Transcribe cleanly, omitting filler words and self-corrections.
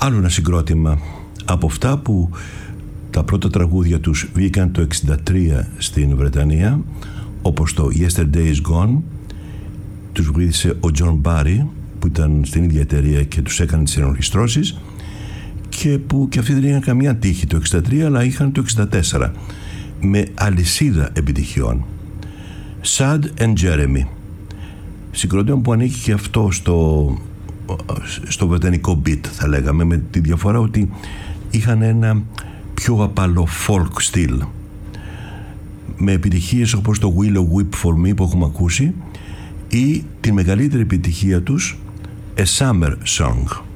Άλλο ένα συγκρότημα από αυτά που τα πρώτα τραγούδια τους βγήκαν το 1963 στην Βρετανία, όπως το Yesterday is Gone. Τους βοήθησε ο John Barry, που ήταν στην ίδια εταιρεία και τους έκανε τις ενορχιστρώσεις, και που και αυτοί δεν είχαν καμία τύχη το 1963, αλλά είχαν το 1964 με αλυσίδα επιτυχιών. Sad and Jeremy, συγκρότημα που ανήκει και αυτό στο βρετανικό beat, θα λέγαμε, με τη διαφορά ότι είχαν ένα πιο απαλό folk στυλ, με επιτυχίες όπως το Willow Whip for Me που έχουμε ακούσει, ή τη μεγαλύτερη επιτυχία τους, A Summer Song.